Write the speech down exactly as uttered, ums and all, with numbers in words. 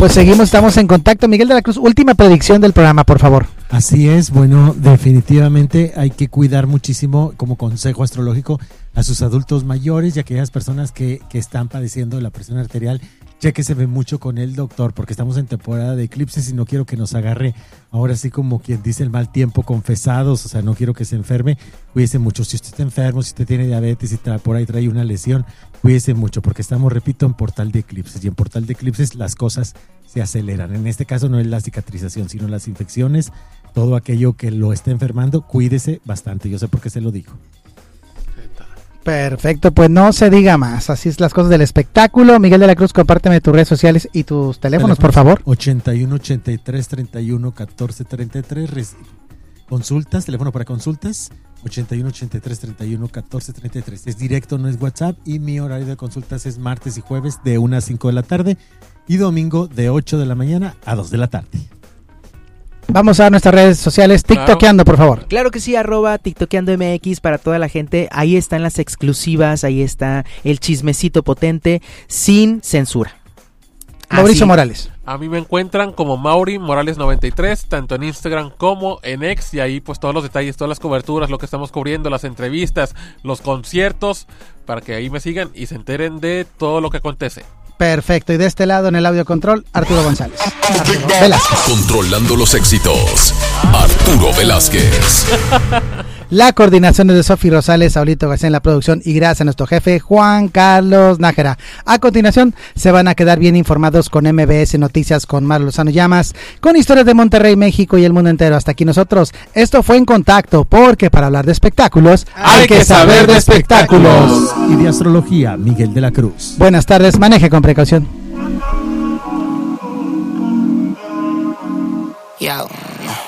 pues seguimos, estamos en contacto. Miguel de la Cruz, última predicción del programa, por favor. Así es, bueno, definitivamente hay que cuidar muchísimo como consejo astrológico a sus adultos mayores y a aquellas personas que, que están padeciendo de la presión arterial. Chéquese mucho con el doctor porque estamos en temporada de eclipses y no quiero que nos agarre ahora sí como quien dice el mal tiempo confesados, o sea, no quiero que se enferme. Cuídese mucho, si usted está enfermo, si usted tiene diabetes, si trae, por ahí trae una lesión, cuídese mucho porque estamos, repito, en portal de eclipses y en portal de eclipses las cosas se aceleran. En este caso no es la cicatrización, sino las infecciones, todo aquello que lo está enfermando, cuídese bastante, yo sé por qué se lo digo. Perfecto, pues no se diga más, así es las cosas del espectáculo. Miguel de la Cruz, compárteme tus redes sociales y tus teléfonos, teléfonos por favor. ochenta y uno, ochenta y tres, treinta y uno, catorce, treinta y tres, consultas, teléfono para consultas, ochenta y uno, ochenta y tres, treinta y uno, catorce, treinta y tres. Es directo, no es WhatsApp, y mi horario de consultas es martes y jueves de una a cinco de la tarde y domingo de ocho de la mañana a dos de la tarde. Vamos a nuestras redes sociales, tiktokeando, claro. por favor. Claro que sí, arroba tiktokeando M X para toda la gente. Ahí están las exclusivas, ahí está el chismecito potente, sin censura. Mauricio Así. Morales. A mí me encuentran como Mauri Morales noventa y tres, tanto en Instagram como en X, y ahí pues todos los detalles, todas las coberturas, lo que estamos cubriendo, las entrevistas, los conciertos, para que ahí me sigan y se enteren de todo lo que acontece. Perfecto, y de este lado en el audio control, Arturo González. Arturo Velázquez. Controlando los éxitos, Arturo Velázquez. La coordinación es de Sofi Rosales, Saulito García en la producción y gracias a nuestro jefe Juan Carlos Nájera. A continuación se van a quedar bien informados con M B S Noticias con Mar Lozano Llamas, con historias de Monterrey, México y el mundo entero. Hasta aquí nosotros. Esto fue En Contacto, porque para hablar de espectáculos hay, hay que saber de espectáculos. Y de astrología, Miguel de la Cruz. Buenas tardes, maneje con precaución. Yo.